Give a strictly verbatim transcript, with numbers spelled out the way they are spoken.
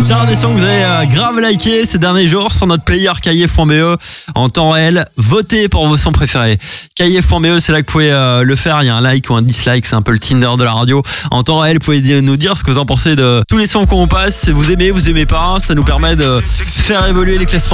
C'est un des sons que vous avez euh, grave liké ces derniers jours sur notre player kayev point b e en temps réel. Votez pour vos sons préférés. kayev point b e, c'est là que vous pouvez euh, le faire. Il y a un like ou un dislike, c'est un peu le Tinder de la radio. En temps réel, vous pouvez dire- nous dire ce que vous en pensez de tous les sons qu'on passe. Si vous aimez, vous aimez pas, ça nous permet de faire évoluer les classements.